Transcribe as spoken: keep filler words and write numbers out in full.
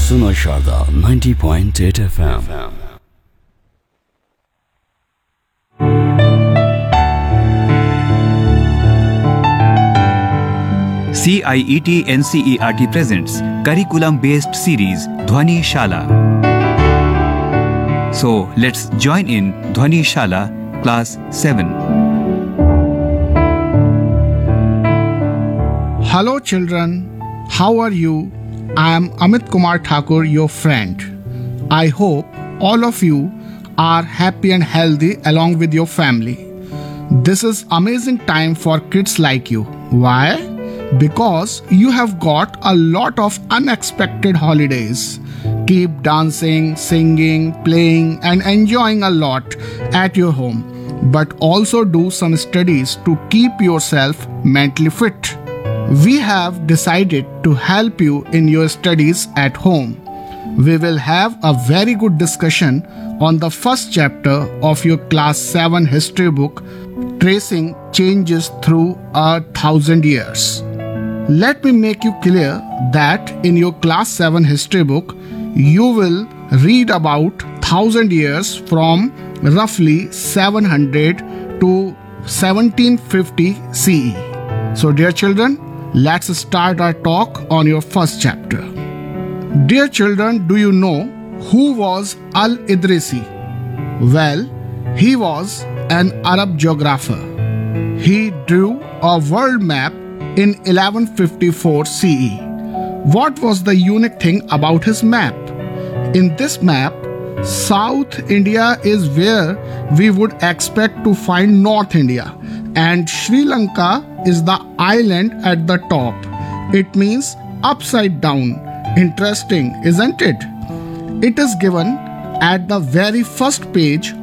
सुनो Sharda ninety point eight F M. C I E T N C E R T presents curriculum-based series Dhwani Shala. So let's join in Dhwani Shala class seven. Hello children, how are you? I am Amit Kumar Thakur, your friend. I hope all of you are happy and healthy along with your family. This is amazing time for kids like you. Why? Because you have got a lot of unexpected holidays. Keep dancing, singing, playing and enjoying a lot at your home. But also do some studies to keep yourself mentally fit. We have decided to help you in your studies at home. We will have a very good discussion on the first chapter of your class seven history book, Tracing Changes Through a Thousand Years. Let me make you clear that in your class seven history book, you will read about thousand years from roughly seven hundred to seventeen fifty C E. So dear children, let's start our talk on your first chapter. Dear children, do you know who was Al-Idrisi? Well, he was an Arab geographer. He drew a world map in eleven fifty-four C E. What was the unique thing about his map? In this map, South India is where we would expect to find North India, and Sri Lanka is the island at the top. It means upside down. Interesting, isn't it? It is given at the very first page